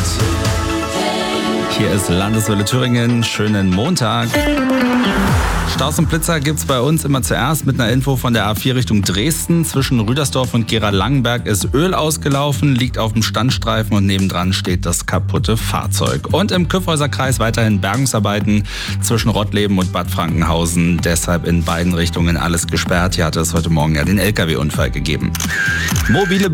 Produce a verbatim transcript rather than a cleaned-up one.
Hier ist Landeswelle Thüringen. Schönen Montag. Staus und Blitzer gibt's bei uns immer zuerst mit einer Info von der A vier Richtung Dresden. Zwischen Rüdersdorf und Gera-Langenberg ist Öl ausgelaufen, liegt auf dem Standstreifen und nebendran steht das kaputte Fahrzeug. Und im Kyffhäuser Kreis weiterhin Bergungsarbeiten zwischen Rottleben und Bad Frankenhausen. Deshalb in beiden Richtungen alles gesperrt. Hier hatte es heute Morgen ja den L K W-Unfall gegeben. Mobile